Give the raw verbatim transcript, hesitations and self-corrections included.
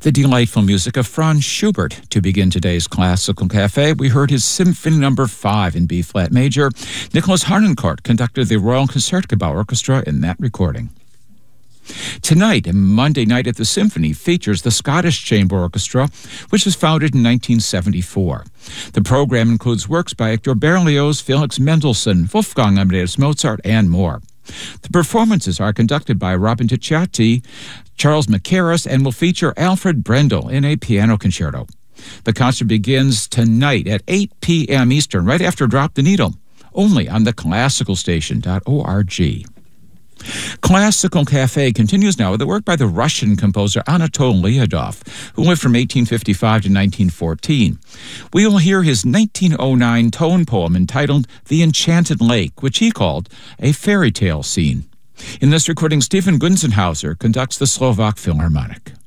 The delightful music of Franz Schubert. To begin today's Classical Cafe, we heard his Symphony Number five in B-flat major. Nicholas Harnoncourt conducted the Royal Concertgebouw Orchestra in that recording. Tonight, Monday Night at the Symphony, features the Scottish Chamber Orchestra, which was founded in nineteen seventy-four. The program includes works by Hector Berlioz, Felix Mendelssohn, Wolfgang Amadeus Mozart, and more. The performances are conducted by Robin Ticciati, Charles Mackerras, and will feature Alfred Brendel in a piano concerto. The concert begins tonight at eight p.m. Eastern, right after Drop the Needle, only on the classical station dot org. Classical Cafe continues now with a work by the Russian composer Anatol Lyudov, who lived from eighteen fifty-five to nineteen fourteen. We will hear his nineteen oh nine tone poem entitled The Enchanted Lake, which he called a fairy tale scene. In this recording, Stephen Gunzenhauser conducts the Slovak Philharmonic.